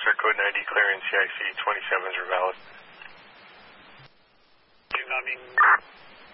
Sir, code 90, clearance CIC 27s are valid.